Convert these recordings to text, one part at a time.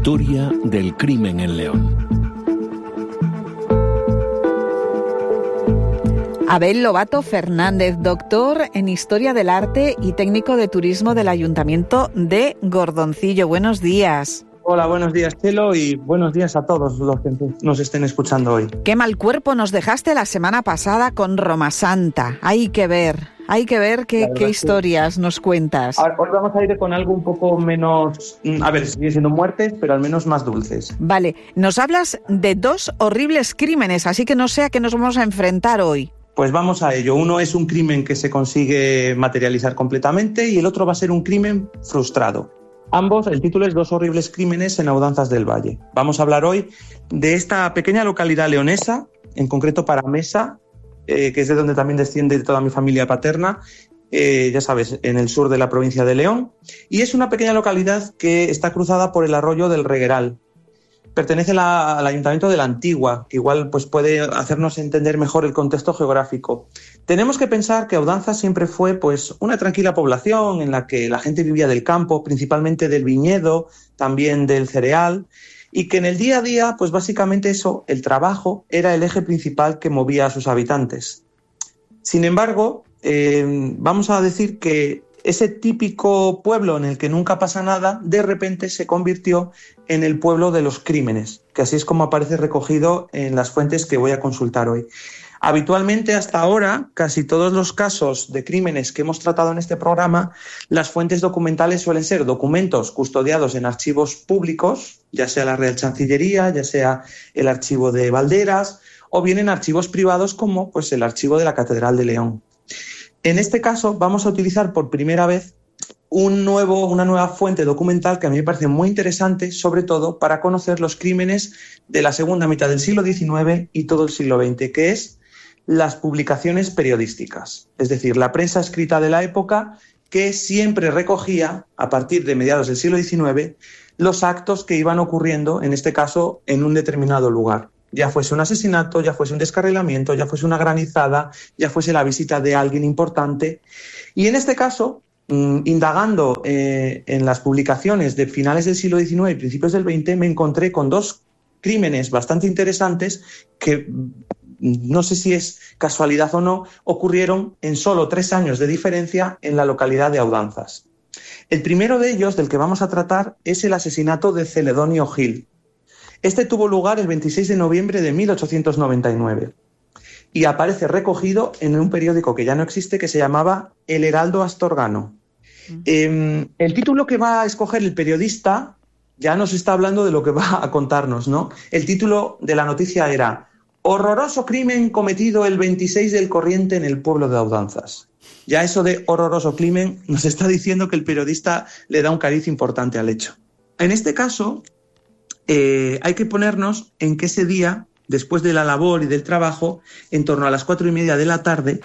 Historia del crimen en León. Abel Lobato Fernández, doctor en Historia del Arte y técnico de turismo del Ayuntamiento de Gordoncillo. Buenos días. Hola, buenos días, Chelo, y buenos días a todos los que nos estén escuchando hoy. Qué mal cuerpo nos dejaste la semana pasada con Roma Santa. Hay que ver qué historias nos cuentas. Hoy vamos a ir con algo un poco menos... A ver, sigue siendo muertes, pero al menos más dulces. Vale, nos hablas de 2 horribles crímenes, así que no sé a qué nos vamos a enfrentar hoy. Pues vamos a ello. Uno es un crimen que se consigue materializar completamente y el otro va a ser un crimen frustrado. Ambos, el título es 2 horribles crímenes en Audanzas del Valle. Vamos a hablar hoy de esta pequeña localidad leonesa, en concreto Paramesa, que es de donde también desciende toda mi familia paterna, ya sabes, en el sur de la provincia de León. Y es una pequeña localidad que está cruzada por el arroyo del Regueral. Pertenece al Ayuntamiento de la Antigua, que igual pues, puede hacernos entender mejor el contexto geográfico. Tenemos que pensar que Audanzas siempre fue pues, una tranquila población en la que la gente vivía del campo, principalmente del viñedo, también del cereal, y que en el día a día, pues básicamente eso, el trabajo, era el eje principal que movía a sus habitantes. Sin embargo, vamos a decir que ese típico pueblo en el que nunca pasa nada, de repente se convirtió en el pueblo de los crímenes, que así es como aparece recogido en las fuentes que voy a consultar hoy. Habitualmente, hasta ahora, casi todos los casos de crímenes que hemos tratado en este programa, las fuentes documentales suelen ser documentos custodiados en archivos públicos, ya sea la Real Chancillería, ya sea el archivo de Valderas, o bien en archivos privados como pues, el archivo de la Catedral de León. En este caso vamos a utilizar por primera vez una nueva fuente documental que a mí me parece muy interesante, sobre todo para conocer los crímenes de la segunda mitad del siglo XIX y todo el siglo XX, que es las publicaciones periodísticas, es decir, la prensa escrita de la época que siempre recogía, a partir de mediados del siglo XIX, los actos que iban ocurriendo, en este caso, en un determinado lugar. Ya fuese un asesinato, ya fuese un descarrilamiento, ya fuese una granizada, ya fuese la visita de alguien importante. Y en este caso, indagando en las publicaciones de finales del siglo XIX y principios del XX, me encontré con 2 crímenes bastante interesantes que, no sé si es casualidad o no, ocurrieron en solo 3 años de diferencia en la localidad de Audanzas. El primero de ellos, del que vamos a tratar, es el asesinato de Celedonio Gil. Este tuvo lugar el 26 de noviembre de 1899 y aparece recogido en un periódico que ya no existe que se llamaba El Heraldo Astorgano. El título que va a escoger el periodista ya nos está hablando de lo que va a contarnos, ¿no? El título de la noticia era «Horroroso crimen cometido el 26 del corriente en el pueblo de Audanzas». Ya eso de horroroso crimen nos está diciendo que el periodista le da un cariz importante al hecho. En este caso... hay que ponernos en que ese día, después de la labor y del trabajo, en torno a las 4:30 de la tarde,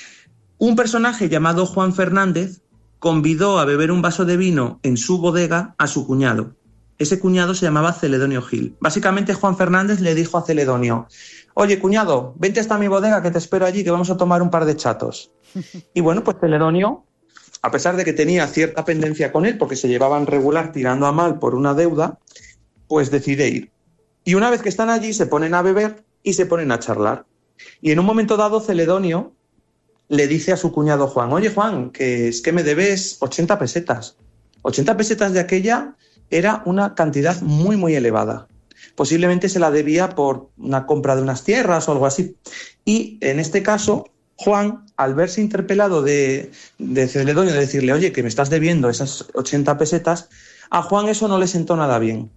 un personaje llamado Juan Fernández convidó a beber un vaso de vino en su bodega a su cuñado. Ese cuñado se llamaba Celedonio Gil. Básicamente Juan Fernández le dijo a Celedonio: «Oye, cuñado, vente hasta mi bodega que te espero allí, que vamos a tomar un par de chatos». Y bueno, pues Celedonio, a pesar de que tenía cierta pendencia con él, porque se llevaban regular tirando a mal por una deuda, pues decide ir. Y una vez que están allí, se ponen a beber y se ponen a charlar. Y en un momento dado, Celedonio le dice a su cuñado Juan: «Oye, Juan, que es que me debes 80 pesetas. 80 pesetas de aquella era una cantidad muy, muy elevada. Posiblemente se la debía por una compra de unas tierras o algo así». Y en este caso, Juan, al verse interpelado de Celedonio, de decirle: «Oye, que me estás debiendo esas 80 pesetas», a Juan eso no le sentó nada bien.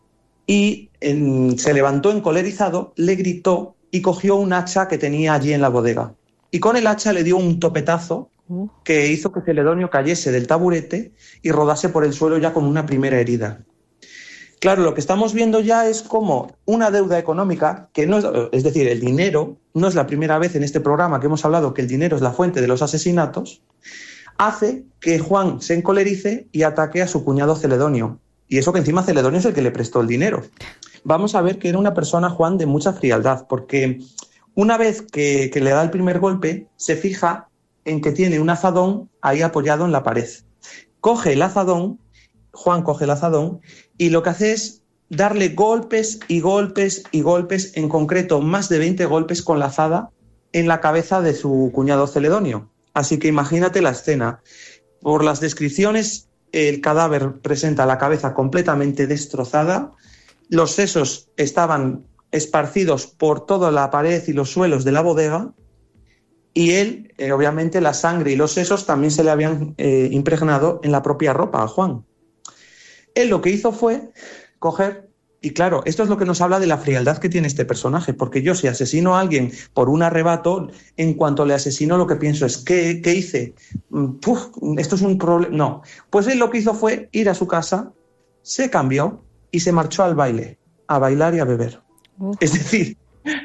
Y se levantó encolerizado, le gritó y cogió un hacha que tenía allí en la bodega. Y con el hacha le dio un topetazo que hizo que Celedonio cayese del taburete y rodase por el suelo ya con una primera herida. Claro, lo que estamos viendo ya es como una deuda económica, que no es decir, el dinero, no es la primera vez en este programa que hemos hablado que el dinero es la fuente de los asesinatos, hace que Juan se encolerice y ataque a su cuñado Celedonio. Y eso que encima Celedonio es el que le prestó el dinero. Vamos a ver que era una persona, Juan, de mucha frialdad, porque una vez que le da el primer golpe, se fija en que tiene un azadón ahí apoyado en la pared. Juan coge el azadón y lo que hace es darle golpes y golpes y golpes, en concreto más de 20 golpes con la azada en la cabeza de su cuñado Celedonio. Así que imagínate la escena. Por las descripciones, el cadáver presenta la cabeza completamente destrozada, los sesos estaban esparcidos por toda la pared y los suelos de la bodega, y él, obviamente, la sangre y los sesos también se le habían impregnado en la propia ropa a Juan. Él lo que hizo fue coger, y claro, esto es lo que nos habla de la frialdad que tiene este personaje, porque yo si asesino a alguien por un arrebato, en cuanto le asesino lo que pienso es, ¿qué hice? Esto es un problema. No, pues él lo que hizo fue ir a su casa, se cambió y se marchó al baile, a bailar y a beber. Es decir,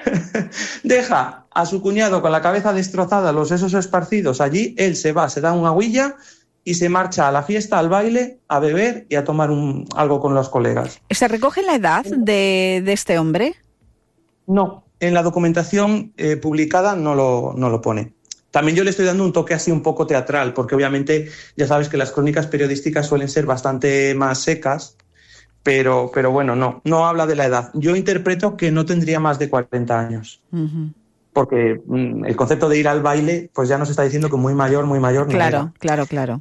deja a su cuñado con la cabeza destrozada, los sesos esparcidos allí, él se va, se da una huilla y se marcha a la fiesta, al baile, a beber y a tomar algo con los colegas. ¿Se recoge la edad de este hombre? No, en la documentación publicada no lo pone. También yo le estoy dando un toque así un poco teatral, porque obviamente ya sabes que las crónicas periodísticas suelen ser bastante más secas, pero bueno, no habla de la edad. Yo interpreto que no tendría más de 40 años. Uh-huh. Porque el concepto de ir al baile, pues ya nos está diciendo que muy mayor no era. Claro.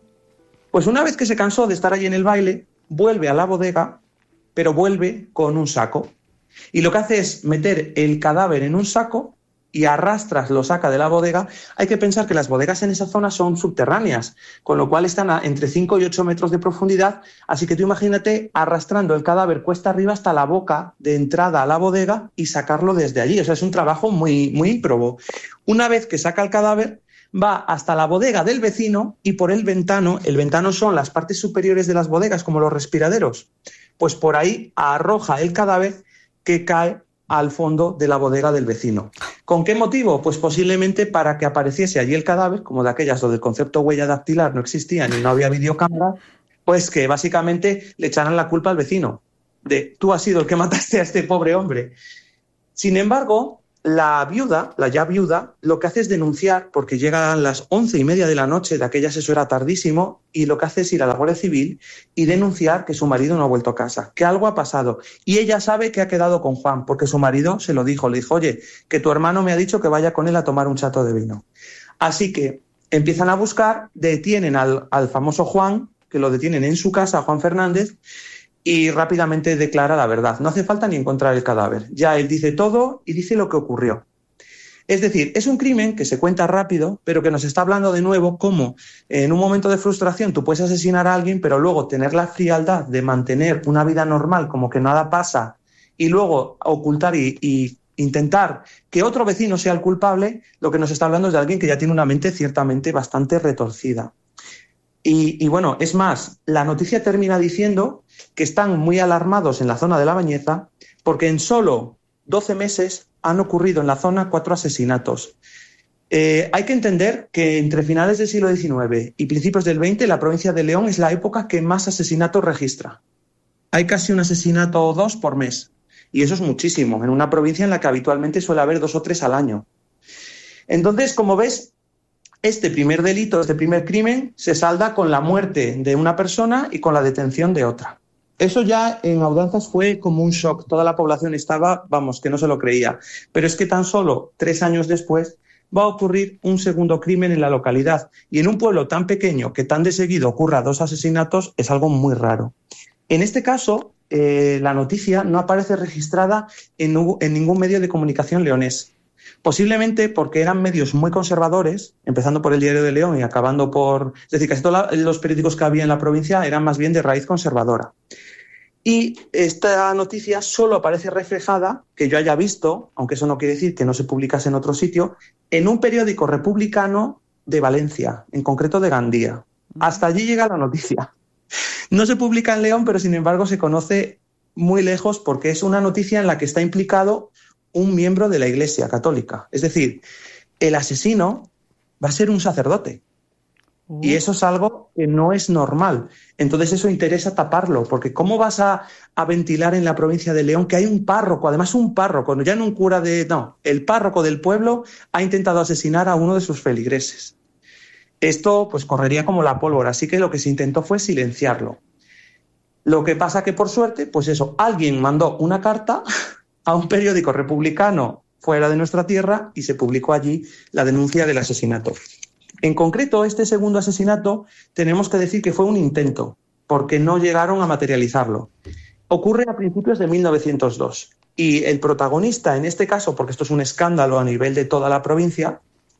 Pues una vez que se cansó de estar allí en el baile, vuelve a la bodega, pero vuelve con un saco. Y lo que hace es meter el cadáver en un saco y lo saca de la bodega. Hay que pensar que las bodegas en esa zona son subterráneas, con lo cual están entre 5 y 8 metros de profundidad. Así que tú imagínate arrastrando el cadáver cuesta arriba hasta la boca de entrada a la bodega y sacarlo desde allí. O sea, es un trabajo muy, muy ímprobo. Una vez que saca el cadáver, va hasta la bodega del vecino y por el ventano son las partes superiores de las bodegas, como los respiraderos, pues por ahí arroja el cadáver que cae al fondo de la bodega del vecino. ¿Con qué motivo? Pues posiblemente para que apareciese allí el cadáver, como de aquellas donde el concepto huella dactilar no existía ni no había videocámara, pues que básicamente le echaran la culpa al vecino, de tú has sido el que mataste a este pobre hombre. Sin embargo, la ya viuda, lo que hace es denunciar, porque llegan las 11:30 de la noche, de aquella eso era tardísimo, y lo que hace es ir a la Guardia Civil y denunciar que su marido no ha vuelto a casa, que algo ha pasado. Y ella sabe que ha quedado con Juan, porque su marido se lo dijo, le dijo, oye, que tu hermano me ha dicho que vaya con él a tomar un chato de vino. Así que empiezan a buscar, detienen al famoso Juan, que lo detienen en su casa, Juan Fernández, y rápidamente declara la verdad. No hace falta ni encontrar el cadáver. Ya él dice todo y dice lo que ocurrió. Es decir, es un crimen que se cuenta rápido, pero que nos está hablando de nuevo cómo en un momento de frustración tú puedes asesinar a alguien, pero luego tener la frialdad de mantener una vida normal, como que nada pasa, y luego ocultar y intentar que otro vecino sea el culpable, lo que nos está hablando es de alguien que ya tiene una mente ciertamente bastante retorcida. Y bueno, es más, la noticia termina diciendo que están muy alarmados en la zona de La Bañeza porque en solo 12 meses han ocurrido en la zona 4 asesinatos. Hay que entender que entre finales del siglo XIX y principios del XX la provincia de León es la época que más asesinatos registra. Hay casi un asesinato o 2 por mes. Y eso es muchísimo, en una provincia en la que habitualmente suele haber 2 o 3 al año. Entonces, como ves, este primer delito, este primer crimen, se salda con la muerte de una persona y con la detención de otra. Eso ya en Audanzas fue como un shock. Toda la población estaba, que no se lo creía. Pero es que tan solo 3 años después va a ocurrir un segundo crimen en la localidad. Y en un pueblo tan pequeño que tan de seguido ocurra 2 asesinatos es algo muy raro. En este caso, la noticia no aparece registrada en ningún medio de comunicación leonés. Posiblemente porque eran medios muy conservadores, empezando por el Diario de León y acabando por... Es decir, casi todos los periódicos que había en la provincia eran más bien de raíz conservadora. Y esta noticia solo aparece reflejada, que yo haya visto, aunque eso no quiere decir que no se publicase en otro sitio, en un periódico republicano de Valencia, en concreto de Gandía. Hasta allí llega la noticia. No se publica en León, pero sin embargo se conoce muy lejos porque es una noticia en la que está implicado un miembro de la Iglesia Católica. Es decir, el asesino va a ser un sacerdote. Y eso es algo que no es normal. Entonces eso interesa taparlo, porque ¿cómo vas a ventilar en la provincia de León que hay un párroco, además un párroco, ya no un cura de... No, el párroco del pueblo ha intentado asesinar a uno de sus feligreses? Esto pues correría como la pólvora, así que lo que se intentó fue silenciarlo. Lo que pasa que, por suerte, pues eso, alguien mandó una carta a un periódico republicano fuera de nuestra tierra y se publicó allí la denuncia del asesinato. En concreto, este segundo asesinato tenemos que decir que fue un intento, porque no llegaron a materializarlo. Ocurre a principios de 1902 y el protagonista, en este caso, porque esto es un escándalo a nivel de toda la provincia,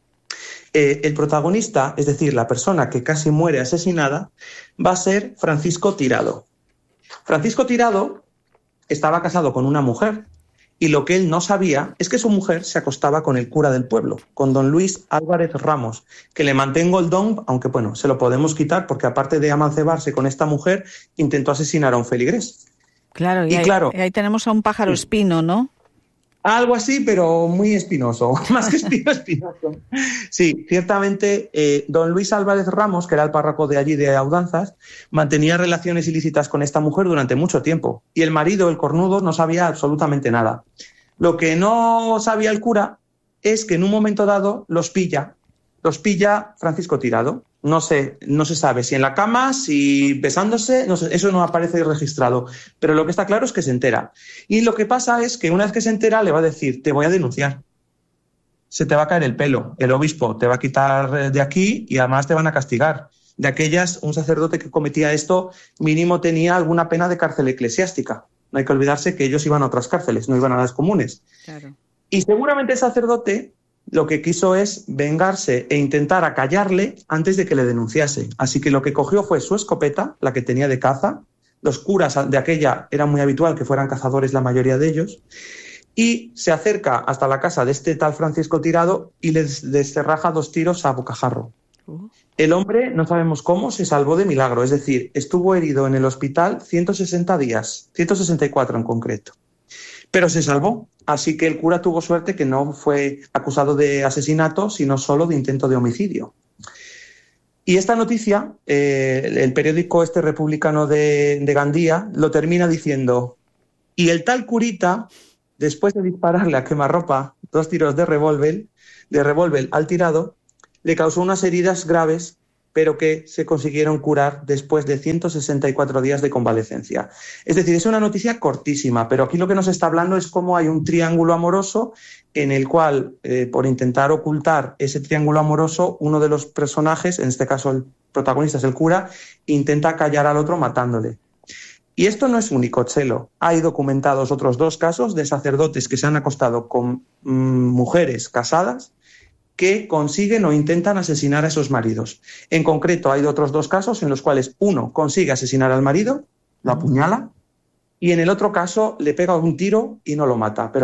el protagonista, es decir, la persona que casi muere asesinada, va a ser Francisco Tirado. Francisco Tirado estaba casado con una mujer y lo que él no sabía es que su mujer se acostaba con el cura del pueblo, con don Luis Álvarez Ramos, que le mantengo el don, aunque bueno, se lo podemos quitar porque aparte de amancebarse con esta mujer, intentó asesinar a un feligrés. Claro, y ahí tenemos a un pájaro espino, ¿no? Algo así, pero muy espinoso, más que espinoso. Sí, ciertamente, don Luis Álvarez Ramos, que era el párroco de allí de Audanzas, mantenía relaciones ilícitas con esta mujer durante mucho tiempo y el marido, el cornudo, no sabía absolutamente nada. Lo que no sabía el cura es que en un momento dado los pilla Francisco Tirado. No se sabe si en la cama, si besándose, no sé, eso no aparece registrado. Pero lo que está claro es que se entera. Y lo que pasa es que una vez que se entera le va a decir, te voy a denunciar. Se te va a caer el pelo. El obispo te va a quitar de aquí y además te van a castigar. De aquellas, un sacerdote que cometía esto mínimo tenía alguna pena de cárcel eclesiástica. No hay que olvidarse que ellos iban a otras cárceles, no iban a las comunes. Claro. Y seguramente el sacerdote lo que quiso es vengarse e intentar acallarle antes de que le denunciase. Así que lo que cogió fue su escopeta, la que tenía de caza. Los curas de aquella era muy habitual que fueran cazadores la mayoría de ellos. Y se acerca hasta la casa de este tal Francisco Tirado y le descerraja 2 tiros a bocajarro. El hombre, no sabemos cómo, se salvó de milagro. Es decir, estuvo herido en el hospital 160 días, 164 en concreto. Pero se salvó, así que el cura tuvo suerte que no fue acusado de asesinato, sino solo de intento de homicidio. Y esta noticia, el periódico este republicano de Gandía, lo termina diciendo, y el tal curita, después de dispararle a quemarropa 2 tiros de revólver al Tirado, le causó unas heridas graves, pero que se consiguieron curar después de 164 días de convalecencia. Es decir, es una noticia cortísima, pero aquí lo que nos está hablando es cómo hay un triángulo amoroso en el cual, por intentar ocultar ese triángulo amoroso, uno de los personajes, en este caso el protagonista es el cura, intenta callar al otro matándole. Y esto no es único, Chelo. Hay documentados otros 2 casos de sacerdotes que se han acostado con mujeres casadas que consiguen o intentan asesinar a esos maridos. En concreto, hay otros 2 casos en los cuales uno consigue asesinar al marido, lo apuñala, y en el otro caso le pega un tiro y no lo mata. Pero